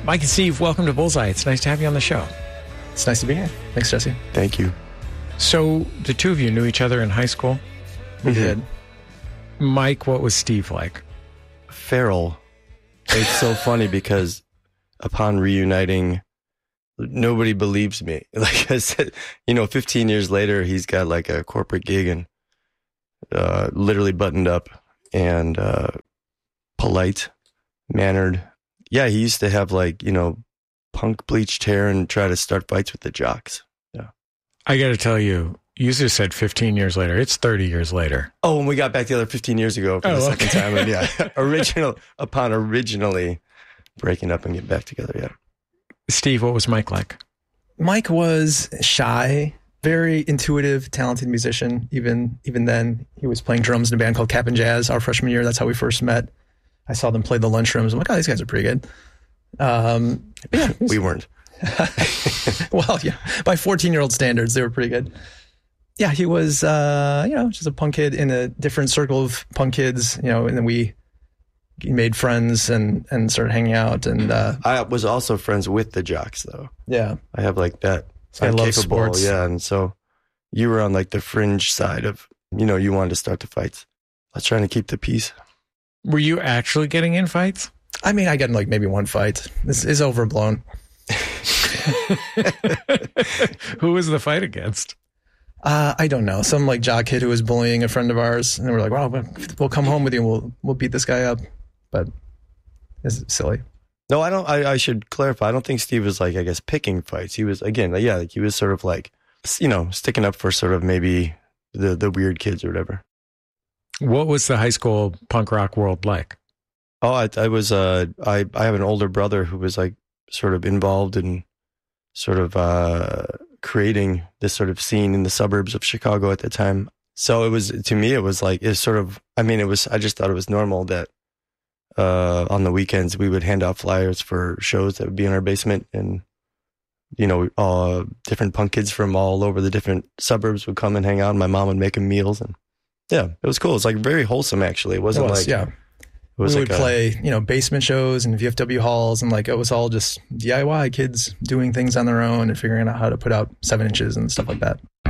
Mike and Steve, welcome to Bullseye. It's nice to have you on the show. It's nice to be here. Thanks, Jesse. Thank you. So the two of you knew each other in high school? We did. Mike, what was Steve like? Feral. It's so funny because upon reuniting, nobody believes me. Like I said, 15 years later, he's got like a corporate gig and literally buttoned up and polite, mannered. Yeah, he used to have like, punk bleached hair and try to start fights with the jocks. Yeah. I got to tell you, you just said 15 years later. It's 30 years later. Oh, and we got back together 15 years ago for the second time. And yeah, upon originally breaking up and getting back together. Yeah. Steve, what was Mike like? Mike was shy, very intuitive, talented musician. Even then, he was playing drums in a band called Cap and Jazz our freshman year. That's how we first met. I saw them play the lunchrooms. I'm like, oh, these guys are pretty good. Yeah, we weren't. Well, yeah, by 14-year-old standards, they were pretty good. Yeah, he was, just a punk kid in a different circle of punk kids, and then we made friends and started hanging out. And I was also friends with the jocks, though. Yeah. I have like that. I love sports. Yeah, and so you were on like the fringe side of, you wanted to start the fights. I was trying to keep the peace. Were you actually getting in fights? I mean, I got in like maybe one fight. This is overblown. Who was the fight against? I don't know. Some like jock kid who was bullying a friend of ours, and we're like, "Wow, we'll come home with you. And we'll beat this guy up." But it's silly. No, I don't. I should clarify. I don't think Steve was like, I guess, picking fights. He was he was sort of like, sticking up for sort of maybe the weird kids or whatever. What was the high school punk rock world like? Oh, I was. I have an older brother who was like sort of involved in sort of creating this sort of scene in the suburbs of Chicago at the time. So it was, to me, it was like, it's sort of, I just thought it was normal that on the weekends we would hand out flyers for shows that would be in our basement, and different punk kids from all over the different suburbs would come and hang out, and my mom would make them meals, and yeah, it was cool. It's like very wholesome, actually. It wasn't we would play, basement shows and VFW halls, and like it was all just DIY kids doing things on their own and figuring out how to put out 7 inches and stuff like that.